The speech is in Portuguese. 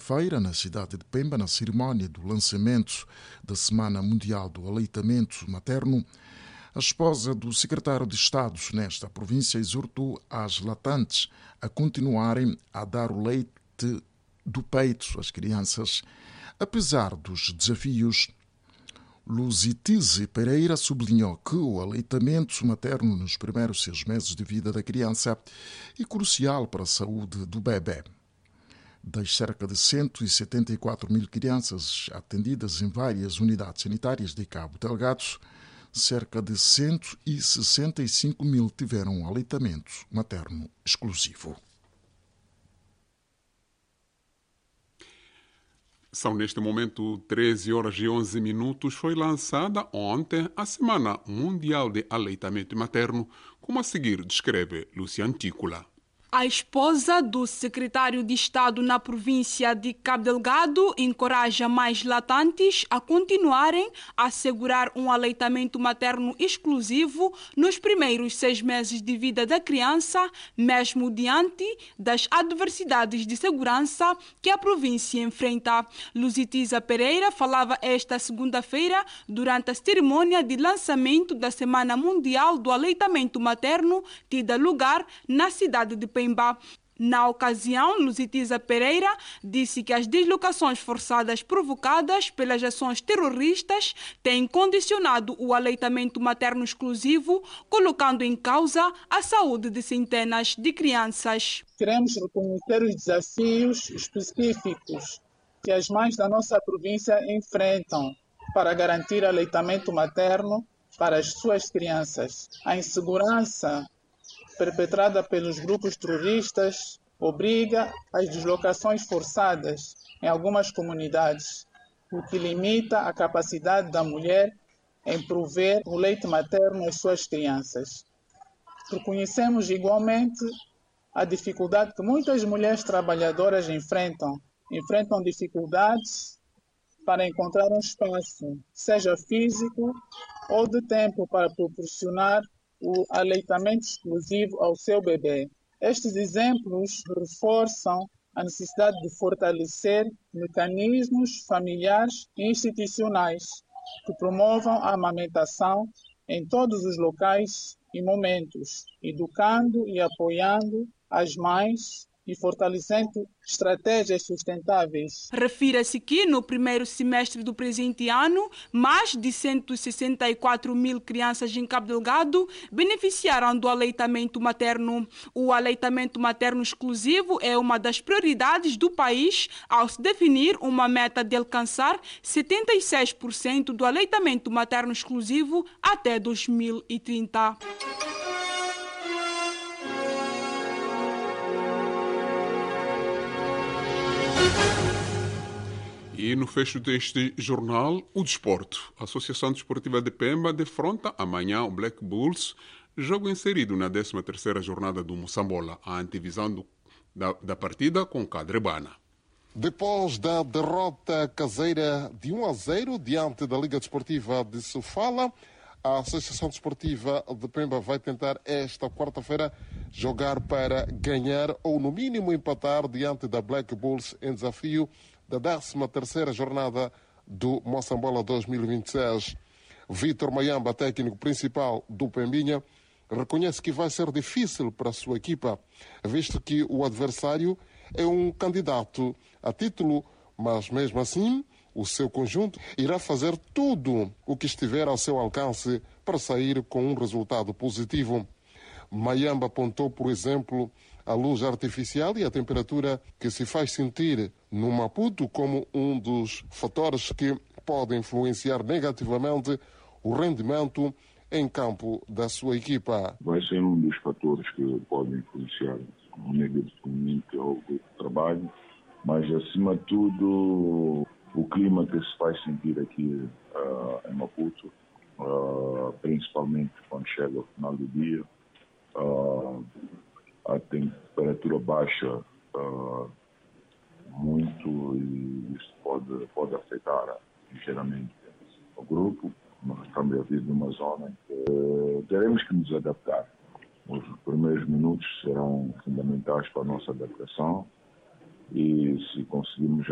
Feira, na cidade de Pemba, na cerimónia do lançamento da Semana Mundial do Aleitamento Materno, a esposa do secretário de Estado nesta província exortou as latantes a continuarem a dar o leite do peito às crianças, apesar dos desafios. Luzitize Pereira sublinhou que o aleitamento materno nos primeiros 6 meses de vida da criança é crucial para a saúde do bebê. Das cerca de 174 mil crianças atendidas em várias unidades sanitárias de Cabo Delgado, cerca de 165 mil tiveram aleitamento materno exclusivo. São neste momento 13 horas e 11 minutos. Foi lançada ontem a Semana Mundial de Aleitamento Materno, como a seguir descreve Lúcia Antícola. A esposa do secretário de Estado na província de Cabo Delgado encoraja mais latantes a continuarem a assegurar um aleitamento materno exclusivo nos primeiros 6 meses de vida da criança, mesmo diante das adversidades de segurança que a província enfrenta. Luzitiza Pereira falava esta segunda-feira durante a cerimônia de lançamento da Semana Mundial do Aleitamento Materno, tida lugar na cidade de Pemba. Na ocasião, Luzitiza Pereira disse que as deslocações forçadas provocadas pelas ações terroristas têm condicionado o aleitamento materno exclusivo, colocando em causa a saúde de centenas de crianças. Queremos reconhecer os desafios específicos que as mães da nossa província enfrentam para garantir aleitamento materno para as suas crianças. A insegurança perpetrada pelos grupos terroristas obriga às deslocações forçadas em algumas comunidades, o que limita a capacidade da mulher em prover o leite materno às suas crianças. Reconhecemos igualmente a dificuldade que muitas mulheres trabalhadoras enfrentam dificuldades para encontrar um espaço, seja físico ou de tempo, para proporcionar o aleitamento exclusivo ao seu bebê. Estes exemplos reforçam a necessidade de fortalecer mecanismos familiares e institucionais que promovam a amamentação em todos os locais e momentos, educando e apoiando as mães e fortalecendo estratégias sustentáveis. Refira-se que no primeiro semestre do presente ano, mais de 164 mil crianças em Cabo Delgado beneficiaram do aleitamento materno. O aleitamento materno exclusivo é uma das prioridades do país ao se definir uma meta de alcançar 76% do aleitamento materno exclusivo até 2030. E no fecho deste jornal, o desporto. A Associação Desportiva de Pemba defronta amanhã o Black Bulls, jogo inserido na 13ª jornada do Moçambola, a antevisão da partida com Cadrebana. Depois da derrota caseira de 1-0 diante da Liga Desportiva de Sofala, a Associação Desportiva de Pemba vai tentar esta quarta-feira jogar para ganhar ou no mínimo empatar diante da Black Bulls em desafio da 13ª jornada do Moçambola 2026. Vítor Mayamba, técnico principal do Pembinha, reconhece que vai ser difícil para a sua equipa, visto que o adversário é um candidato a título, mas mesmo assim o seu conjunto irá fazer tudo o que estiver ao seu alcance para sair com um resultado positivo. Mayamba apontou, por exemplo, a luz artificial e a temperatura que se faz sentir no Maputo como um dos fatores que podem influenciar negativamente o rendimento em campo da sua equipa. Vai ser um dos fatores que podem influenciar negativamente ao grupo de trabalho, mas acima de tudo o clima que se faz sentir aqui em Maputo, principalmente quando chega ao final do dia, a temperatura baixa muito e isso pode afetar ligeiramente o grupo. Nós estamos a vir de uma zona em que teremos que nos adaptar. Os primeiros minutos serão fundamentais para a nossa adaptação e se conseguirmos